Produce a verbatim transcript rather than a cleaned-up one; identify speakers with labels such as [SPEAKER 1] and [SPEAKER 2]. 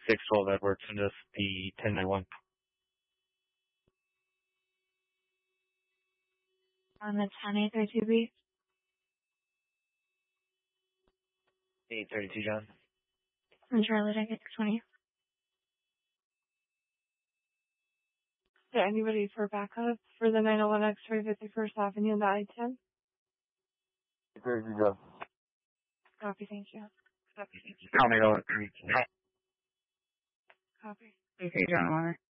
[SPEAKER 1] six twelve Edwards, and just the ten ninety-one.
[SPEAKER 2] On the ten eight thirty-two B.
[SPEAKER 1] eight thirty-two, John.
[SPEAKER 2] And Charlie Ticket twenty.
[SPEAKER 3] Is there anybody for backup for the nine oh one X-ray fifty-first Avenue and the I ten?
[SPEAKER 1] eight thirty-two, John.
[SPEAKER 3] Copy, thank you.
[SPEAKER 1] Copy, thank you. Call me over.
[SPEAKER 3] Copy.
[SPEAKER 2] Okay, John, Water.